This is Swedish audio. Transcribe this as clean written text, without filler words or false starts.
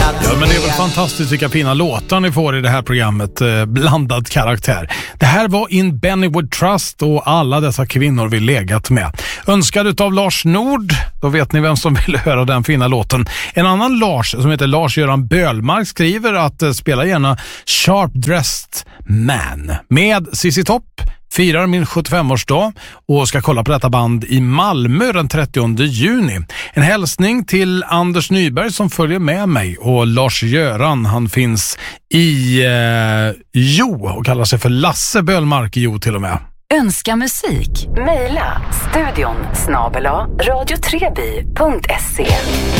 Ja, men det är väl fantastiskt vilka fina låtar ni får i det här programmet, blandad karaktär. Det här var In Bennywood Trust och alla dessa kvinnor vi legat med. Önskad utav Lars Nord, då vet ni vem som vill höra den fina låten. En annan Lars som heter Lars-Göran Bölmark skriver att spela gärna Sharp Dressed Man med Sissi Topp. Firar min 75-årsdag och ska kolla på detta band i Malmö den 30 juni. En hälsning till Anders Nyberg som följer med mig och Lars-Göran, han finns i Jo och kallar sig för Lasse Bölmark i Jo till och med. Önska musik. Maila studion @radio3by.se.